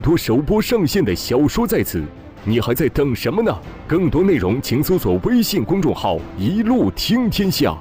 多首播上线的小说在此，你还在等什么呢？更多内容请搜索微信公众号“一路听天下”。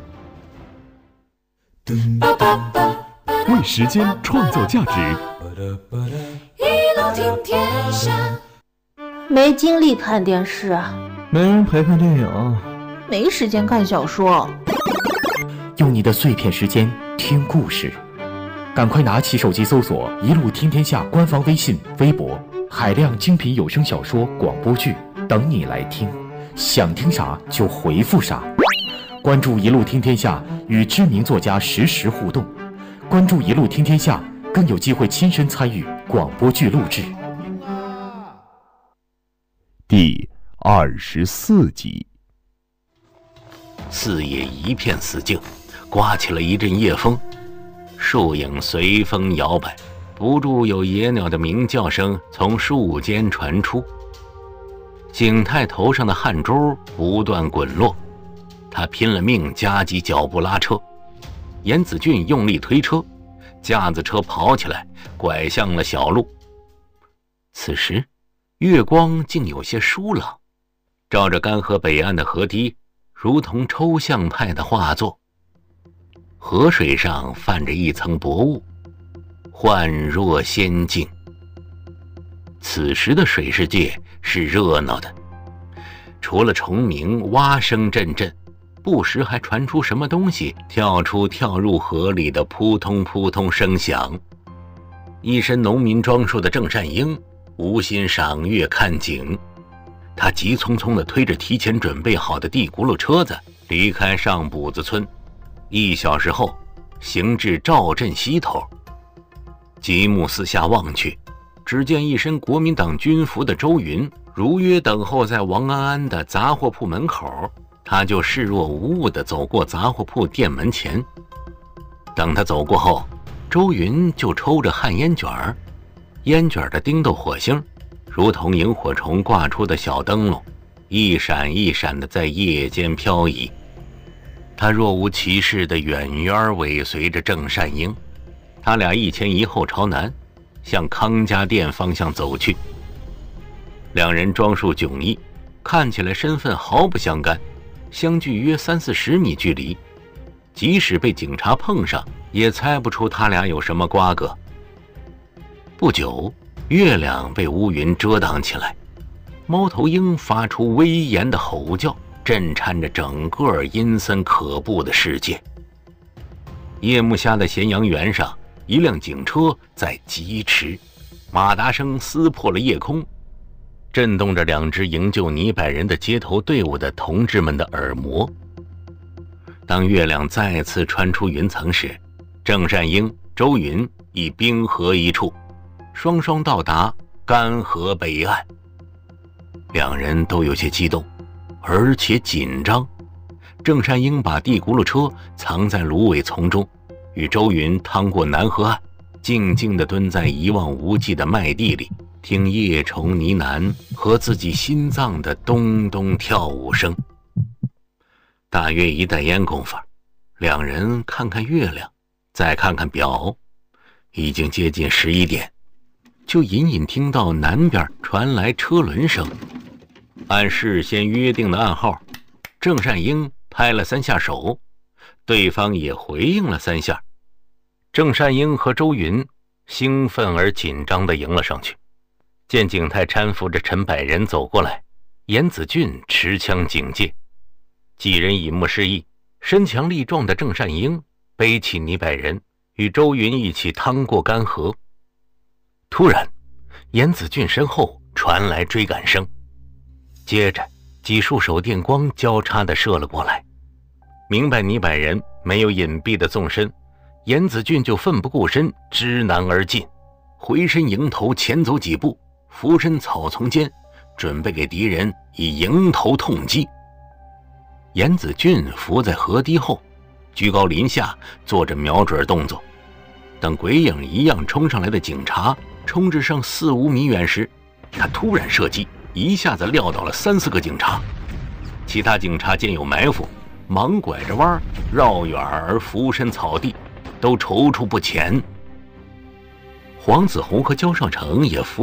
为时间创造价值， 一路听天下。 没精力看电视， 没人陪看电影， 没时间看小说。 用你的碎片时间听故事，赶快拿起手机搜索“一路听天下”官方微信、微博，海量精品有声小说、广播剧等你来听，想听啥就回复啥。关注“一路听天下”，与知名作家实时互动。关注“一路听天下”，更有机会亲身参与广播剧录制。 第24集。 四野一片死静，刮起了一阵夜风，树影随风摇摆，不住有野鸟的鸣叫声从树间传出。景泰头上的汗珠不断滚落，他拼了命加急脚步拉车。严子俊用力推车，架子车跑起来，拐向了小路。此时月光竟有些疏朗，照着干河北岸的河堤，如同抽象派的画作。河水上泛着一层薄雾，幻若仙境。此时的水世界是热闹的，除了虫鸣，蛙声阵阵，不时还传出什么东西跳入河里的扑通扑通声响。一身农民装束的郑善英无心赏月看景，他急匆匆地推着提前准备好的地轱辘车子离开上补子村，1小时后行至赵镇西头。极目四下望去，只见一身国民党军服的周云如约等候在王安安的杂货铺门口，他就视若无物地走过杂货铺店门前。等他走过后，周云就抽着旱烟卷儿，烟卷的丁豆火星如同萤火虫挂出的小灯笼，一闪一闪地在夜间飘移。他若无其事地远远尾随着郑善英，他俩一前一后朝南，向康家店方向走去。两人装束迥异，看起来身份毫不相干，相距约30-40米距离，即使被警察碰上，也猜不出他俩有什么瓜葛。不久，月亮被乌云遮挡起来，猫头鹰发出威严的吼叫，震颤着整个阴森可怖的世界。夜幕下的咸阳原上，一辆警车在疾驰，马达声撕破了夜空，震动着2支营救泥百人的街头队伍的同志们的耳膜。当月亮再次穿出云层时，郑善英、周云已冰河一处，双双到达干河北岸。两人都有些激动，而且紧张。郑善英把地轱辘车藏在芦苇丛中，与周云趟过南河岸，静静地蹲在一望无际的麦地里，听夜虫呢喃和自己心脏的咚咚跳舞声。大约一袋烟功夫，两人看看月亮，再看看表，已经接近11点，就隐隐听到南边传来车轮声。按事先约定的暗号，郑善英拍了3下手，对方也回应了3下。郑善英和周云兴奋而紧张地迎了上去。见景泰搀扶着陈百人走过来，严子俊持枪警戒。几人以目示意，身强力壮的郑善英背起泥百人，与周云一起趟过干河。突然，严子俊身后传来追赶声，接着几束手电光交叉地射了过来。明白泥百人没有隐蔽的纵身，严子俊就奋不顾身知难而进，回身迎头前走几步，俯身草丛间，准备给敌人以迎头痛击。严子俊伏在河堤后，居高临下做着瞄准动作。等鬼影一样冲上来的警察冲至上4-5米远时，他突然射击，一下子撂倒了3-4个警察。其他警察见有埋伏，忙拐着弯绕远而俯身草地，都踌躇不前。黄子弘和焦尚成也伏